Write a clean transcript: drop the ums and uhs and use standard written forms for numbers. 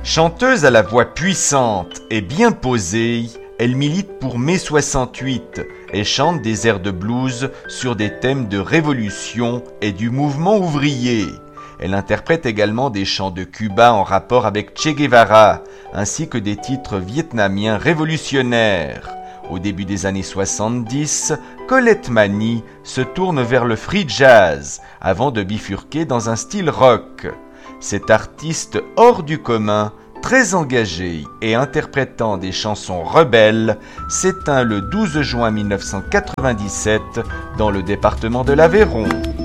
Chanteuse à la voix puissante et bien posée, elle milite pour mai 68 et chante des airs de blues sur des thèmes de révolution et du mouvement ouvrier. Elle interprète également des chants de Cuba en rapport avec Che Guevara, ainsi que des titres vietnamiens révolutionnaires. Au début des années 70, Colette Mani se tourne vers le free jazz avant de bifurquer dans un style rock. Cet artiste hors du commun, très engagé et interprétant des chansons rebelles, s'éteint le 12 juin 1997 dans le département de l'Aveyron.